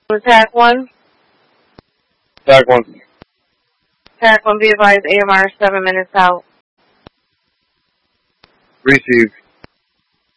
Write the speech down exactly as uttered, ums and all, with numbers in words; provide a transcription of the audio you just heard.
Attack one. Attack one. Attack one, be advised, A M R seven minutes out. Received.